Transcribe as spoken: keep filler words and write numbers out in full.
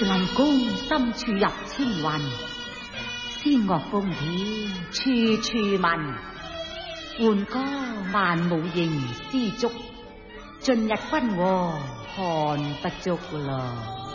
是麗宮深處入千雲，仙樂鳳曉處處聞。喚歌萬舞迎絲竹，盡日君王看不足啦。